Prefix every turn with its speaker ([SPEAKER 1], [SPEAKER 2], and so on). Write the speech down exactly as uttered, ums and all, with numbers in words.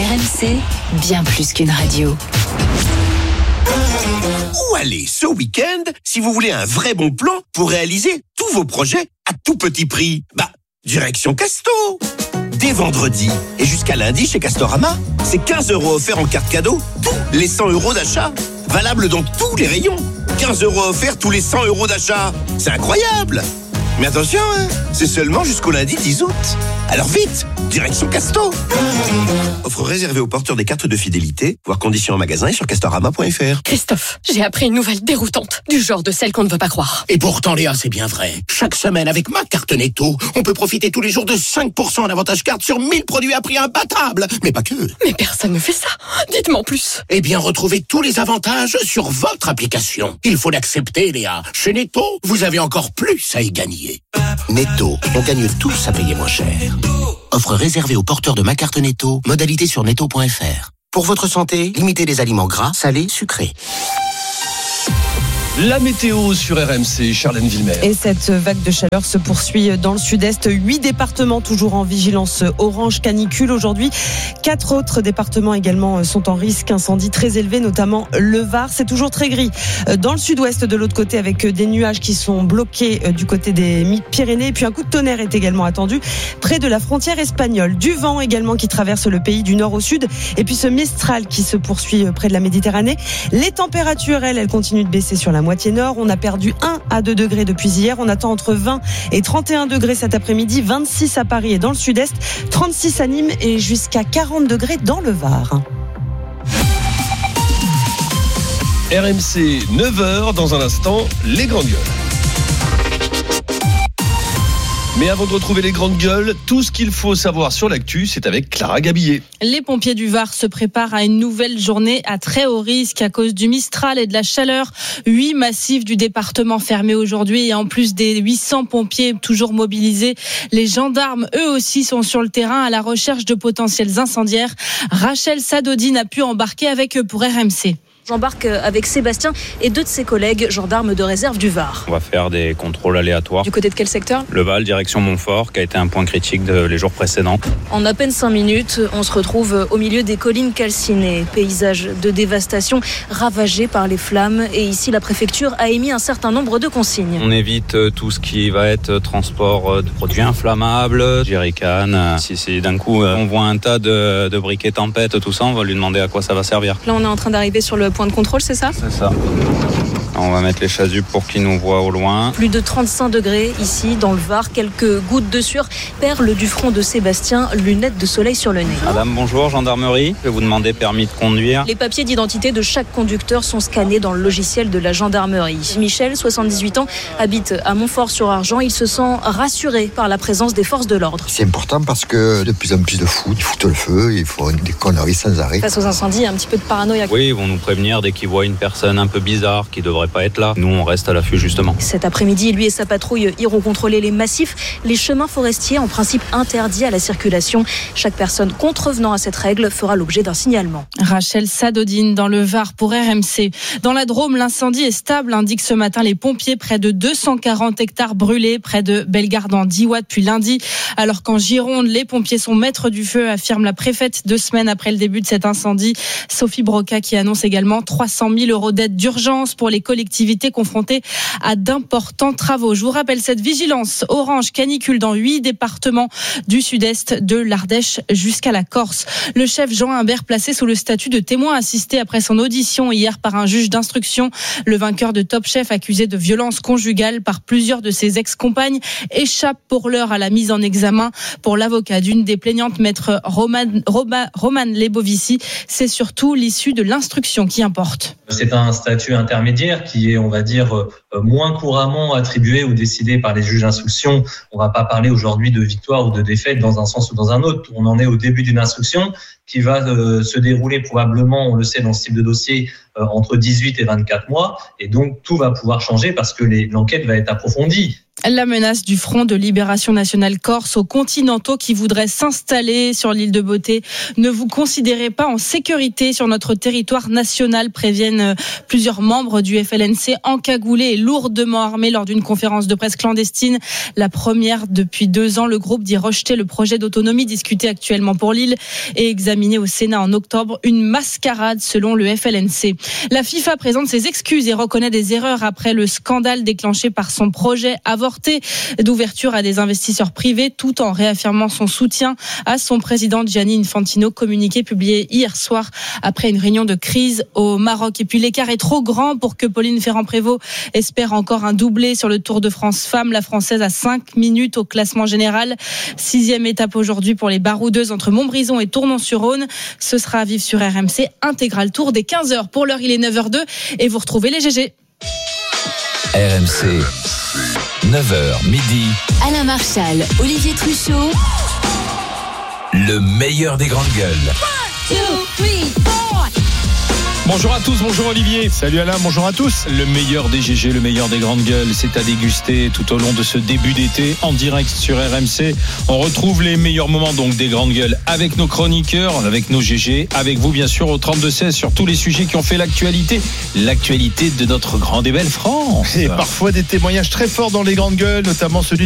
[SPEAKER 1] R M C, bien plus qu'une radio.
[SPEAKER 2] Où aller ce week-end si vous voulez un vrai bon plan pour réaliser tous vos projets à tout petit prix? Bah, direction Casto. Dès vendredi et jusqu'à lundi chez Castorama, c'est quinze euros offerts en carte cadeau tous les cent euros d'achat. Valable dans tous les rayons. quinze euros offerts tous les cent euros d'achat. C'est incroyable! Mais attention, hein, c'est seulement jusqu'au lundi dix août. Alors vite, direction Casto. Offre réservée aux porteurs des cartes de fidélité, voire conditions en magasin et sur castorama point f r.
[SPEAKER 3] Christophe, j'ai appris une nouvelle déroutante, du genre de celle qu'on ne veut pas croire.
[SPEAKER 4] Et pourtant, Léa, c'est bien vrai. Chaque semaine, avec ma carte Netto, on peut profiter tous les jours de cinq pour cent en avantage carte sur mille produits à prix imbattable. Mais pas que.
[SPEAKER 3] Mais personne ne fait ça. Dites-moi en plus.
[SPEAKER 4] Eh bien, retrouvez tous les avantages sur votre application. Il faut l'accepter, Léa. Chez Netto, vous avez encore plus à y gagner. Netto, on gagne tous à payer moins cher. Offre réservée aux porteurs de ma carte Netto, modalité sur netto point f r. Pour votre santé, limitez les aliments gras, salés, sucrés.
[SPEAKER 5] La météo sur R M C, Charlène Villemer.
[SPEAKER 6] Et cette vague de chaleur se poursuit dans le sud-est. Huit départements toujours en vigilance orange canicule aujourd'hui. Quatre autres départements également sont en risque incendie très élevé, notamment le Var. C'est toujours très gris dans le sud-ouest de l'autre côté avec des nuages qui sont bloqués du côté des Pyrénées. Et puis un coup de tonnerre est également attendu près de la frontière espagnole. Du vent également qui traverse le pays du nord au sud. Et puis ce Mistral qui se poursuit près de la Méditerranée. Les températures, elles, elles continuent de baisser sur la moitié nord. On a perdu un à deux degrés depuis hier. On attend entre vingt et trente et un degrés cet après-midi. vingt-six à Paris et dans le sud-est. trente-six à Nîmes et jusqu'à quarante degrés dans le Var.
[SPEAKER 5] R M C, neuf heures, dans un instant, les grandes gueules. Mais avant de retrouver les grandes gueules, tout ce qu'il faut savoir sur l'actu, c'est avec Clara Gabillet.
[SPEAKER 7] Les pompiers du Var se préparent à une nouvelle journée à très haut risque à cause du Mistral et de la chaleur. Huit massifs du département fermés aujourd'hui et en plus des huit cents pompiers toujours mobilisés, les gendarmes eux aussi sont sur le terrain à la recherche de potentiels incendiaires. Rachel Sadodine a pu embarquer avec eux pour R M C.
[SPEAKER 8] J'embarque avec Sébastien et deux de ses collègues, gendarmes de réserve du Var.
[SPEAKER 9] On va faire des contrôles aléatoires.
[SPEAKER 8] Du côté de quel secteur ?
[SPEAKER 9] Le Val, direction Montfort, qui a été un point critique de les jours précédents.
[SPEAKER 8] En à peine cinq minutes, on se retrouve au milieu des collines calcinées. Paysage de dévastation ravagé par les flammes. Et ici, la préfecture a émis un certain nombre de consignes.
[SPEAKER 9] On évite tout ce qui va être transport de produits inflammables, jerrycan. Si, si d'un coup on voit un tas de, de briquets tempête, tout ça, on va lui demander à quoi ça va servir.
[SPEAKER 8] Là, on est en train d'arriver sur le point de contrôle, c'est ça ?
[SPEAKER 9] C'est ça. On va mettre les chasubles pour qu'ils nous voient au loin.
[SPEAKER 8] Plus de trente-cinq degrés ici dans le Var. Quelques gouttes de sueur perlent du front de Sébastien, lunettes de soleil sur le nez.
[SPEAKER 9] Madame, bonjour, gendarmerie. Je vais vous demander permis de conduire.
[SPEAKER 8] Les papiers d'identité de chaque conducteur sont scannés dans le logiciel de la gendarmerie. Michel, soixante-dix-huit ans, habite à Montfort-sur-Argent. Il se sent rassuré par la présence des forces de l'ordre.
[SPEAKER 10] C'est important parce que de plus en plus de fous, ils foutent le feu, ils font des conneries sans arrêt.
[SPEAKER 8] Face aux incendies, il y a un petit peu de paranoïa.
[SPEAKER 9] Oui, ils vont nous prévenir dès qu'ils voient une personne un peu bizarre qui devrait pas être là. Nous, on reste à l'affût justement.
[SPEAKER 8] Cet après-midi, lui et sa patrouille iront contrôler les massifs, les chemins forestiers en principe interdits à la circulation. Chaque personne contrevenant à cette règle fera l'objet d'un signalement.
[SPEAKER 7] Rachel Sadodine dans le Var pour R M C. Dans la Drôme, l'incendie est stable, indiquent ce matin les pompiers. Près de deux cent quarante hectares brûlés près de Bellegarde en Diois depuis lundi. Alors qu'en Gironde, les pompiers sont maîtres du feu, affirme la préfète deux semaines après le début de cet incendie. Sophie Broca qui annonce également trois cent mille euros d'aide d'urgence pour les collectivités confrontées à d'importants travaux. Je vous rappelle cette vigilance orange canicule dans huit départements du sud-est de l'Ardèche jusqu'à la Corse. Le chef Jean Imbert placé sous le statut de témoin assisté après son audition hier par un juge d'instruction. Le vainqueur de Top Chef accusé de violence conjugale par plusieurs de ses ex-compagnes échappe pour l'heure à la mise en examen. Pour l'avocat d'une des plaignantes, maître Roman, Roba, Roman Lebovici, c'est surtout l'issue de l'instruction qui importe.
[SPEAKER 11] C'est un statut intermédiaire qui est, on va dire, moins couramment attribué ou décidé par les juges d'instruction. On ne va pas parler aujourd'hui de victoire ou de défaite dans un sens ou dans un autre. On en est au début d'une instruction qui va euh, se dérouler probablement, on le sait dans ce type de dossier, euh, entre dix-huit et vingt-quatre mois. Et donc, tout va pouvoir changer parce que les, l'enquête va être approfondie.
[SPEAKER 7] La menace du Front de Libération Nationale Corse aux Continentaux qui voudraient s'installer sur l'île de Beauté. Ne vous considérez pas en sécurité sur notre territoire national, préviennent plusieurs membres du F L N C encagoulés et lourdement armés lors d'une conférence de presse clandestine. La première depuis deux ans, le groupe dit rejeter le projet d'autonomie discuté actuellement pour l'île et examiner examiné au Sénat en octobre. Une mascarade selon le F L N C. La FIFA présente ses excuses et reconnaît des erreurs après le scandale déclenché par son projet avorté d'ouverture à des investisseurs privés, tout en réaffirmant son soutien à son président Gianni Infantino, communiqué publié hier soir après une réunion de crise au Maroc. Et puis l'écart est trop grand pour que Pauline Ferrand-Prévot espère encore un doublé sur le Tour de France Femmes. La Française a cinq minutes au classement général. Sixième étape aujourd'hui pour les baroudeuses entre Montbrison et Tournon-sur-Rhône. Ce sera à vivre sur R M C. Intégral Tour dès quinze heures. Pour l'heure, il est neuf heures deux et vous retrouvez les G G.
[SPEAKER 12] R M C, neuf heures midi.
[SPEAKER 1] Alain Marchal, Olivier Truchot.
[SPEAKER 12] Le meilleur des grandes gueules.
[SPEAKER 1] one, two, three, four.
[SPEAKER 5] Bonjour à tous, bonjour Olivier.
[SPEAKER 13] Salut Alain, bonjour à tous.
[SPEAKER 5] Le meilleur des G G, le meilleur des grandes gueules, c'est à déguster tout au long de ce début d'été en direct sur R M C. On retrouve les meilleurs moments donc des grandes gueules avec nos chroniqueurs, avec nos G G, avec vous bien sûr au trente-deux seize sur tous les sujets qui ont fait l'actualité, l'actualité de notre grande et belle France.
[SPEAKER 13] Et parfois des témoignages très forts dans les grandes gueules, notamment celui